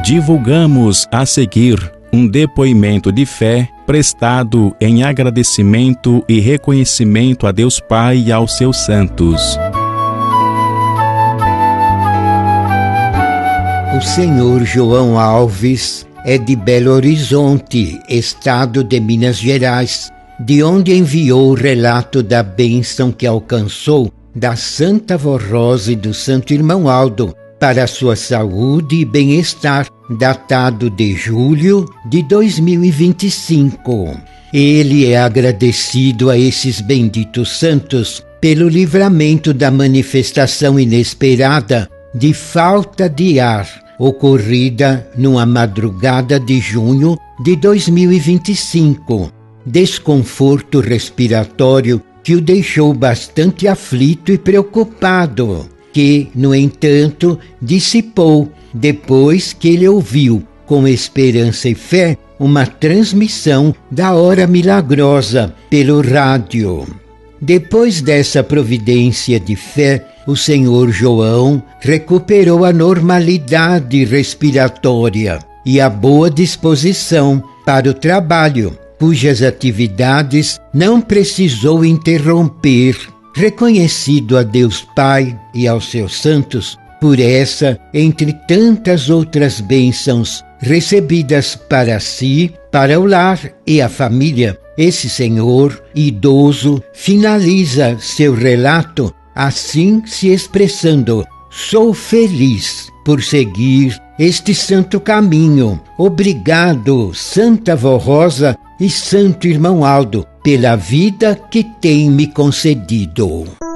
Divulgamos a seguir um depoimento de fé prestado em agradecimento e reconhecimento a Deus Pai e aos seus santos. O senhor João Alves é de Belo Horizonte, estado de Minas Gerais, de onde enviou o relato da bênção que alcançou da Santa Avó Rosa e do Santo Irmão Aldo para a sua saúde e bem-estar, datado de julho de 2025. Ele é agradecido a esses benditos santos pelo livramento da manifestação inesperada de falta de ar, ocorrida numa madrugada de junho de 2025, desconforto respiratório que o deixou bastante aflito e preocupado, que, no entanto, dissipou depois que ele ouviu, com esperança e fé, uma transmissão da hora milagrosa pelo rádio. Depois dessa providência de fé, o senhor João recuperou a normalidade respiratória e a boa disposição para o trabalho, cujas atividades não precisou interromper, reconhecido a Deus Pai e aos seus santos por essa, entre tantas outras bênçãos recebidas para si, para o lar e a família. Esse senhor idoso finaliza seu relato assim se expressando: sou feliz por seguir este santo caminho. Obrigado, Santa Avó Rosa e Santo Irmão Aldo, pela vida que tem me concedido.